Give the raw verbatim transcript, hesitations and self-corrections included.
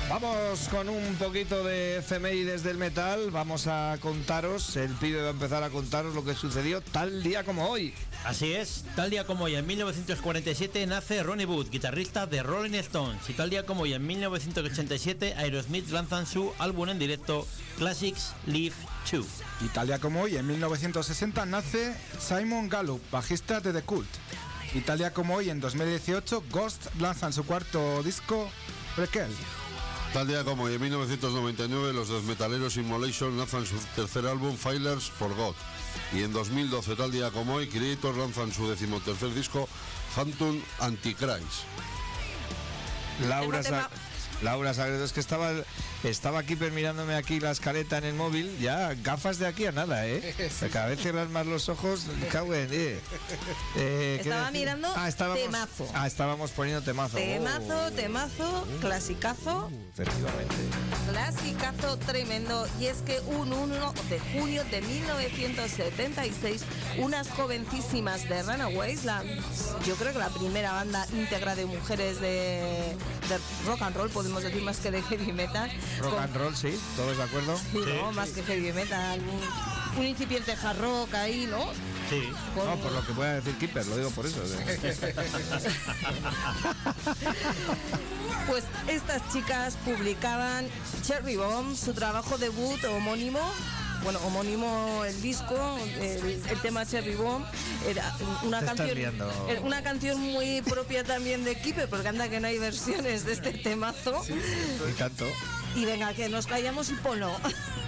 Vamos con un poquito de efemérides del metal. Vamos a contaros, el pibe va a empezar a contaros lo que sucedió tal día como hoy. Así es, tal día como hoy en mil novecientos cuarenta y siete nace Ronnie Wood, guitarrista de Rolling Stones. Y tal día como hoy en mil novecientos ochenta y siete Aerosmith lanzan su álbum en directo Classics Live dos. Y tal día como hoy en mil novecientos sesenta nace Simon Gallup, bajista de The Cult. Y tal día como hoy en dos mil dieciocho Ghost lanzan su cuarto disco Prequel. Tal día como hoy en mil novecientos noventa y nueve los desmetaleros Immolation lanzan su tercer álbum Failures for God. Y en dos mil doce, tal día como hoy, Creator lanzan su decimotercer disco Phantom Antichrist. Laura, Sa- Laura Sagredo, es que estaba, estaba aquí mirándome aquí la escaleta en el móvil, ya gafas de aquí a nada, ¿eh? Sí. Cada vez cierras más los ojos, cago en, eh. Eh, Estaba mirando ah, estábamos, temazo. Ah, estábamos poniendo temazo. Temazo, oh. temazo, clasicazo. Efectivamente. Clasicazo tremendo. Y es que un uno de junio de mil novecientos setenta y seis, unas jovencísimas de Runaways, la, yo creo que la primera banda íntegra de mujeres de, de rock and roll, podemos decir, más que de heavy metal. Rock con, and roll, sí, todos de acuerdo. Sí, sí, ¿no? sí. Más que heavy metal. Un, un incipiente hard rock ahí, ¿no? Sí. Con, No, por lo que pueda decir Kipper, lo digo por eso. Pues estas chicas publicaban Cherry Bomb, su trabajo debut homónimo. Bueno, homónimo el disco, el, el tema Cherry Bomb, era una Te canción, estás liando. era una canción muy propia también de Kipe, porque anda que no hay versiones de este temazo. Y tanto. Y venga, que nos callamos y ponlo.